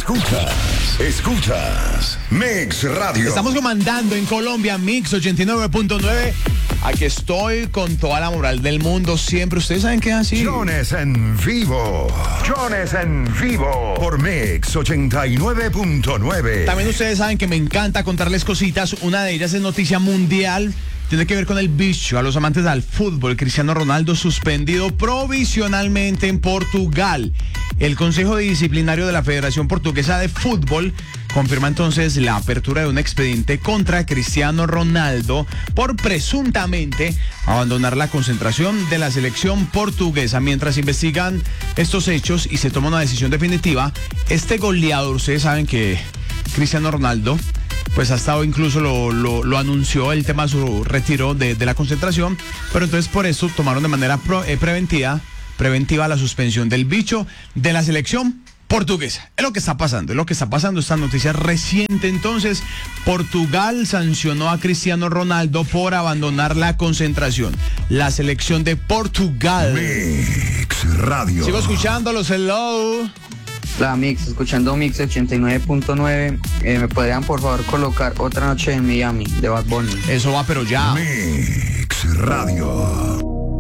Escuchas Mix Radio. Estamos comandando en Colombia Mix 89.9. Aquí estoy con toda la moral del mundo siempre. Ustedes saben que es así. Jones en vivo. Por Mix 89.9. También ustedes saben que me encanta contarles cositas. Una de ellas es noticia mundial. Tiene que ver con el bicho. A los amantes del fútbol, Cristiano Ronaldo suspendido provisionalmente en Portugal. El Consejo Disciplinario de la Federación Portuguesa de Fútbol confirma entonces la apertura de un expediente contra Cristiano Ronaldo por presuntamente abandonar la concentración de la selección portuguesa. Mientras investigan estos hechos y se toma una decisión definitiva, este goleador, ustedes saben que Cristiano Ronaldo pues ha estado, incluso lo anunció el tema de su retiro de la concentración, pero entonces por eso tomaron de manera preventiva la suspensión del bicho de la selección portuguesa. Es lo que está pasando, esta noticia reciente. Entonces, Portugal sancionó a Cristiano Ronaldo por abandonar la concentración. La selección de Portugal. Mix Radio. Sigo escuchándolos, hello. La Mix, escuchando Mix 89.9. ¿Me podrían por favor colocar Otra Noche en Miami de Bad Bunny? Eso va, pero ya. Mix Radio.